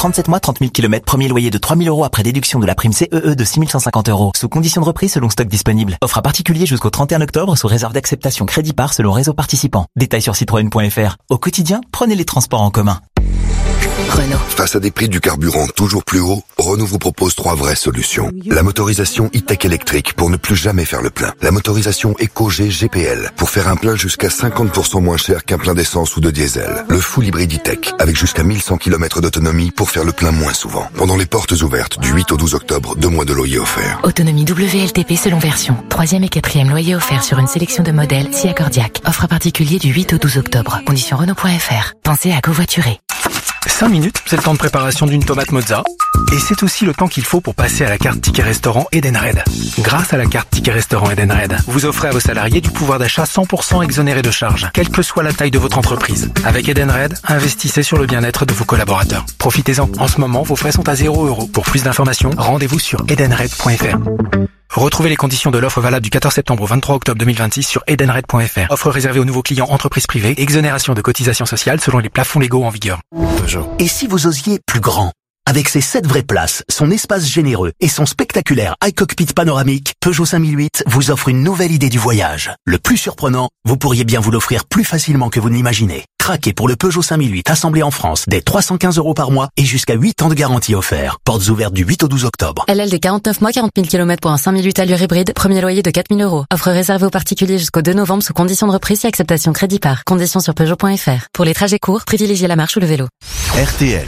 37 mois, 30 000 km, premier loyer de 3 000 € après déduction de la prime CEE de 6 150 €. Sous condition de reprise selon stock disponible. Offre à particulier jusqu'au 31 octobre sous réserve d'acceptation crédit par selon réseau participant. Détails sur citroën.fr. Au quotidien, prenez les transports en commun. Renault. Face à des prix du carburant toujours plus hauts, Renault vous propose 3 vraies solutions. La motorisation e-tech électrique pour ne plus jamais faire le plein. La motorisation EcoG GPL pour faire un plein jusqu'à 50% moins cher qu'un plein d'essence ou de diesel. Le full hybride e-tech avec jusqu'à 1100 km d'autonomie pour faire le plein moins souvent. Pendant les portes ouvertes du 8 au 12 octobre, 2 mois de loyer offerts. Autonomie WLTP selon version. 3e et 4e loyer offert sur une sélection de modèles si accordiaque. Offre à particulier du 8 au 12 octobre. Conditions Renault.fr. Pensez à covoiturer. 5 minutes, c'est le temps de préparation d'une tomate mozza. Et c'est aussi le temps qu'il faut pour passer à la carte Ticket Restaurant Edenred. Grâce à la carte Ticket Restaurant Edenred, vous offrez à vos salariés du pouvoir d'achat 100% exonéré de charges, quelle que soit la taille de votre entreprise. Avec Edenred, investissez sur le bien-être de vos collaborateurs. Profitez-en. En ce moment, vos frais sont à 0 €. Pour plus d'informations, rendez-vous sur edenred.fr. Retrouvez les conditions de l'offre valable du 14 septembre au 23 octobre 2026 sur edenred.fr. Offre réservée aux nouveaux clients entreprises privées. Exonération de cotisations sociales selon les plafonds légaux en vigueur. Peugeot. Et si vous osiez plus grand? Avec ses 7 vraies places, son espace généreux et son spectaculaire iCockpit panoramique, Peugeot 5008 vous offre une nouvelle idée du voyage. Le plus surprenant, vous pourriez bien vous l'offrir plus facilement que vous ne l'imaginez. Craquez pour le Peugeot 5008 assemblé en France dès 315 € par mois et jusqu'à 8 ans de garantie offert. Portes ouvertes du 8 au 12 octobre. LLD 49 mois, 40 000 km pour un 5008 allure hybride, premier loyer de 4 000 €. Offre réservée aux particuliers jusqu'au 2 novembre sous condition de reprise et acceptation crédit par. Conditions sur Peugeot.fr. Pour les trajets courts, privilégiez la marche ou le vélo. RTL.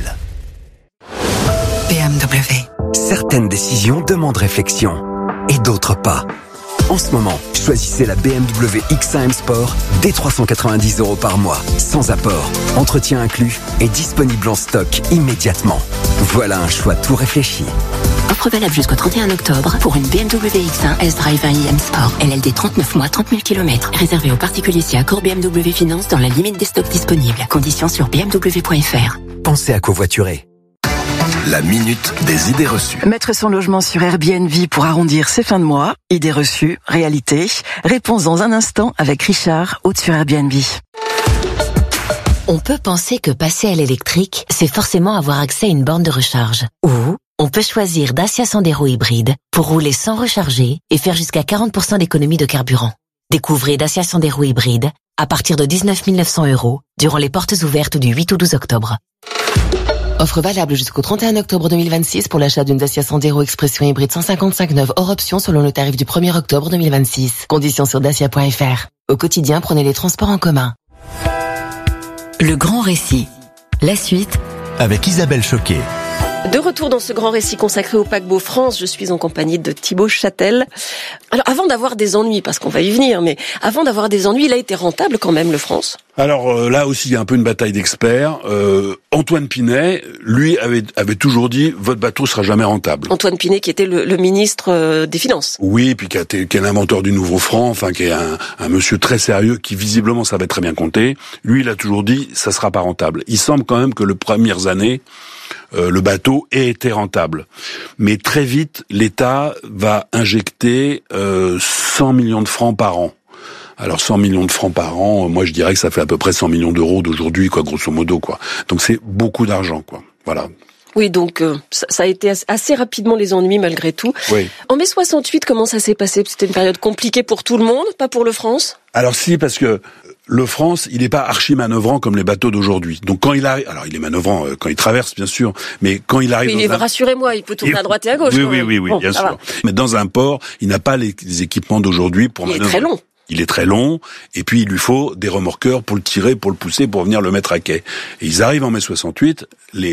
BMW. Certaines décisions demandent réflexion et d'autres pas. En ce moment, choisissez la BMW X1 M Sport dès 390 € par mois, sans apport, entretien inclus et disponible en stock immédiatement. Voilà un choix tout réfléchi. Offre valable jusqu'au 31 octobre pour une BMW X1 S-Drive 1i M Sport. LLD 39 mois, 30 000 km. Réservé aux particuliers si accord BMW Finance dans la limite des stocks disponibles. Conditions sur bmw.fr. Pensez à covoiturer. La minute des idées reçues. Mettre son logement sur Airbnb pour arrondir ses fins de mois. Idées reçues, réalité. Réponse dans un instant avec Richard, hôte sur Airbnb. On peut penser que passer à l'électrique, c'est forcément avoir accès à une borne de recharge. Ou on peut choisir Dacia Sandero hybride pour rouler sans recharger et faire jusqu'à 40% d'économie de carburant. Découvrez Dacia Sandero hybride à partir de 19 900 € durant les portes ouvertes du 8 au 12 octobre. Offre valable jusqu'au 31 octobre 2026 pour l'achat d'une Dacia Sandero Expression hybride 155 neuve hors option selon le tarif du 1er octobre 2026. Conditions sur dacia.fr. Au quotidien, prenez les transports en commun. Le grand récit. La suite Avec Isabelle Choquet. De retour dans ce grand récit consacré au paquebot France, je suis en compagnie de Thibaut Châtel. Alors, avant d'avoir des ennuis, parce qu'on va y venir, mais avant d'avoir des ennuis, il a été rentable quand même, le France. Alors là aussi, il y a un peu une bataille d'experts. Antoine Pinet, lui, avait toujours dit « votre bateau sera jamais rentable ». Antoine Pinet, qui était le ministre des Finances. Oui, puis qui est l'inventeur du nouveau franc, enfin qui est un monsieur très sérieux, qui visiblement savait très bien compter. Lui, il a toujours dit « ça sera pas rentable ». Il semble quand même que les premières années, le bateau ait été rentable. Mais très vite, l'État va injecter 100 millions de francs par an. Alors 100 millions de francs par an, moi je dirais que ça fait à peu près 100 millions d'euros d'aujourd'hui, quoi, grosso modo, quoi. Donc c'est beaucoup d'argent, quoi. Voilà. Oui, donc ça a été assez rapidement les ennuis malgré tout. Oui. En mai 68, comment ça s'est passé? C'était une période compliquée pour tout le monde, pas pour le France? Alors si, parce que le France, il n'est pas archi manœuvrant comme les bateaux d'aujourd'hui. Donc quand il arrive, alors il est manœuvrant quand il traverse, bien sûr, mais quand il arrive... Mais rassurez-moi, il peut tourner à droite et à gauche. Oui, bon, bien sûr. Va. Mais dans un port, il n'a pas les équipements d'aujourd'hui pour manœuvrer. Il est très long. Il est très long, et puis il lui faut des remorqueurs pour le tirer, pour le pousser, pour venir le mettre à quai. Et ils arrivent en mai 68,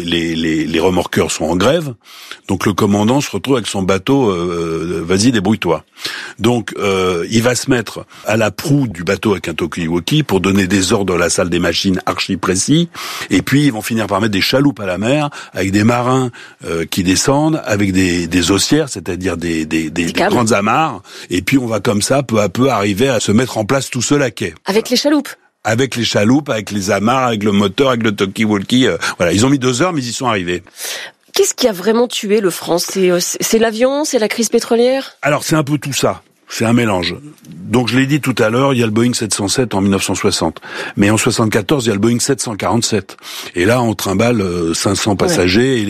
les remorqueurs sont en grève, donc le commandant se retrouve avec son bateau, vas-y, débrouille-toi. Donc il va se mettre à la proue du bateau avec un talkie-walkie pour donner des ordres dans la salle des machines archi précis, et puis ils vont finir par mettre des chaloupes à la mer, avec des marins qui descendent, avec des haussières, c'est-à-dire des grandes amarres, et puis on va comme ça, peu à peu, arriver à se mettre en place tout seul à quai. Avec les chaloupes? Avec les chaloupes, avec les amarres, avec le moteur, avec le talkie-walkie. Voilà, ils ont mis 2 heures, mais ils y sont arrivés. Qu'est-ce qui a vraiment tué le France? C'est l'avion? C'est la crise pétrolière? Alors, c'est un peu tout ça. C'est un mélange. Donc, je l'ai dit tout à l'heure, il y a le Boeing 707 en 1960. Mais en 74, il y a le Boeing 747. Et là, on trimballe 500 passagers. Ouais.